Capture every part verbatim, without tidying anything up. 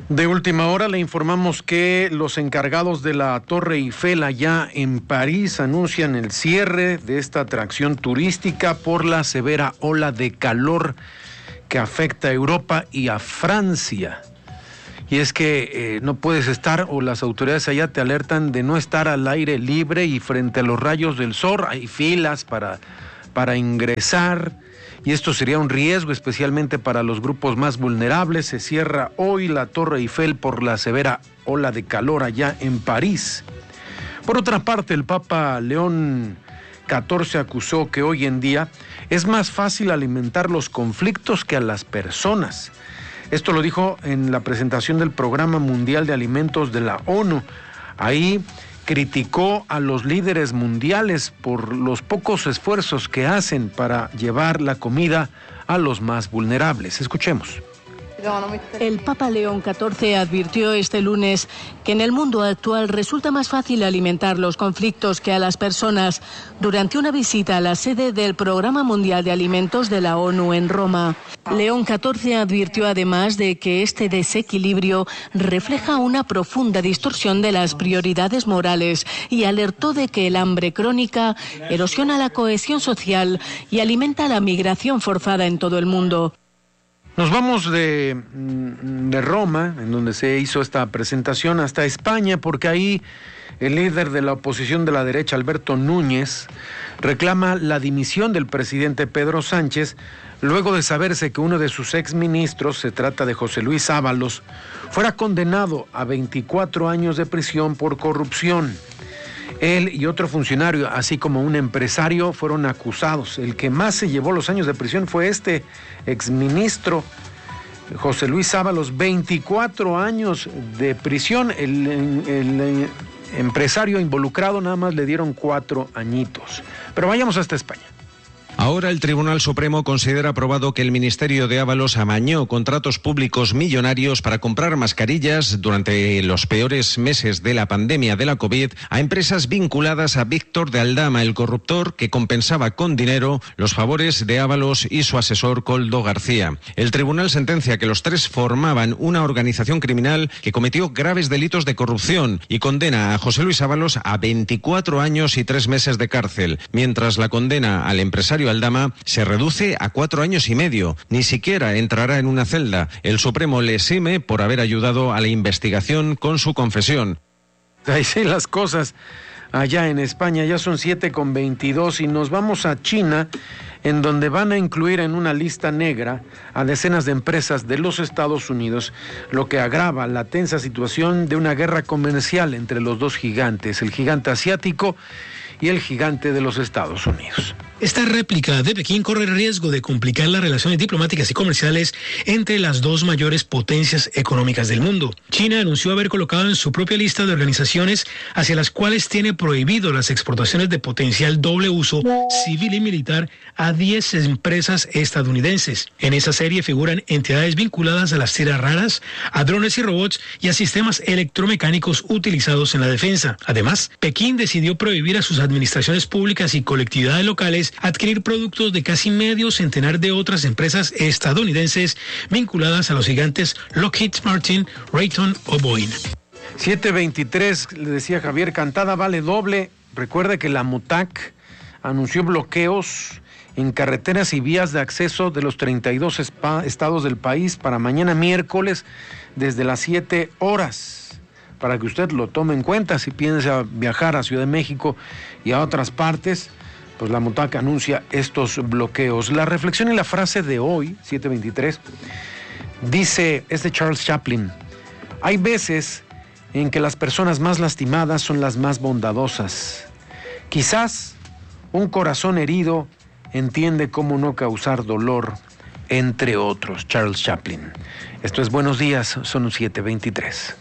De última hora le informamos que los encargados de la Torre Eiffel allá en París anuncian el cierre de esta atracción turística por la severa ola de calor que afecta a Europa y a Francia. Y es que eh, no puedes estar, o las autoridades allá te alertan de no estar al aire libre y frente a los rayos del sol. Hay filas para, para ingresar. Y esto sería un riesgo, especialmente para los grupos más vulnerables. Se cierra hoy la Torre Eiffel por la severa ola de calor allá en París. Por otra parte, el Papa León catorce acusó que hoy en día es más fácil alimentar los conflictos que a las personas. Esto lo dijo en la presentación del Programa Mundial de Alimentos de la ONU. Ahí criticó a los líderes mundiales por los pocos esfuerzos que hacen para llevar la comida a los más vulnerables. Escuchemos. El Papa León catorce advirtió este lunes que en el mundo actual resulta más fácil alimentar los conflictos que a las personas durante una visita a la sede del Programa Mundial de Alimentos de la ONU en Roma. León catorce advirtió además de que este desequilibrio refleja una profunda distorsión de las prioridades morales y alertó de que el hambre crónica erosiona la cohesión social y alimenta la migración forzada en todo el mundo. Nos vamos de, de Roma, en donde se hizo esta presentación, hasta España, porque ahí el líder de la oposición de la derecha, Alberto Núñez, reclama la dimisión del presidente Pedro Sánchez, luego de saberse que uno de sus exministros, se trata de José Luis Ábalos, fuera condenado a veinticuatro años de prisión por corrupción. Él y otro funcionario, así como un empresario, fueron acusados. El que más se llevó los años de prisión fue este exministro, José Luis Ábalos, veinticuatro años de prisión. El, el, el empresario involucrado nada más le dieron cuatro añitos. Pero vayamos hasta España. Ahora el Tribunal Supremo considera probado que el Ministerio de Ábalos amañó contratos públicos millonarios para comprar mascarillas durante los peores meses de la pandemia de la COVID a empresas vinculadas a Víctor de Aldama, el corruptor que compensaba con dinero los favores de Ábalos y su asesor Koldo García. El tribunal sentencia que los tres formaban una organización criminal que cometió graves delitos de corrupción y condena a José Luis Ábalos a veinticuatro años y tres meses de cárcel, mientras la condena al empresario Aldama se reduce a cuatro años y medio. Ni siquiera entrará en una celda. El Supremo le exime por haber ayudado a la investigación con su confesión. Ahí sí las cosas allá en España. Ya son siete con veintidós y nos vamos a China, en donde van a incluir en una lista negra a decenas de empresas de los Estados Unidos, lo que agrava la tensa situación de una guerra comercial entre los dos gigantes, el gigante asiático y el gigante de los Estados Unidos. Esta réplica de Pekín corre el riesgo de complicar las relaciones diplomáticas y comerciales entre las dos mayores potencias económicas del mundo. China anunció haber colocado en su propia lista de organizaciones hacia las cuales tiene prohibido las exportaciones de potencial doble uso civil y militar a diez empresas estadounidenses. En esa serie figuran entidades vinculadas a las tierras raras, a drones y robots y a sistemas electromecánicos utilizados en la defensa. Además, Pekín decidió prohibir a sus administraciones públicas y colectividades locales adquirir productos de casi medio centenar de otras empresas estadounidenses vinculadas a los gigantes Lockheed Martin, Raytheon o Boeing. siete veintitrés, le decía Javier, cantada vale doble. Recuerda que la MUTAC anunció bloqueos en carreteras y vías de acceso de los treinta y dos spa, estados del país para mañana miércoles desde las siete horas. Para que usted lo tome en cuenta si piensa viajar a Ciudad de México y a otras partes, pues la MUTAC anuncia estos bloqueos. La reflexión y la frase de hoy, siete veintitrés, dice, es de Charles Chaplin: hay veces en que las personas más lastimadas son las más bondadosas. Quizás un corazón herido entiende cómo no causar dolor, entre otros. Charles Chaplin. Esto es Buenos Días, son siete veintitrés.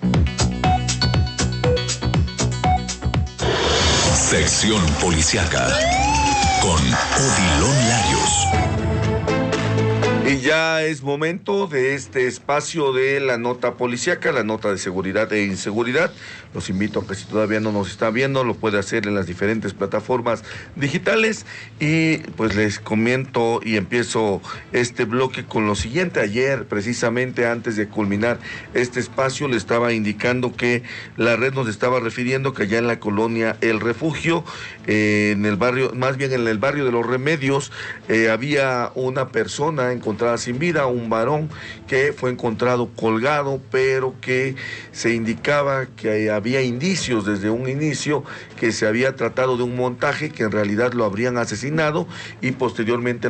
Sección Policiaca con Odilon Larios. Y ya es momento de este espacio de la nota policíaca, la nota de seguridad e inseguridad. Los invito a que si todavía no nos está viendo, lo puede hacer en las diferentes plataformas digitales. Y pues les comento y empiezo este bloque con lo siguiente. Ayer, precisamente antes de culminar este espacio, le estaba indicando que la red nos estaba refiriendo que allá en la colonia El Refugio, eh, en el barrio, más bien en el barrio de Los Remedios, eh, había una persona encontrada sin vida, un varón que fue encontrado colgado, pero que se indicaba que había indicios desde un inicio que se había tratado de un montaje, que en realidad lo habrían asesinado y posteriormente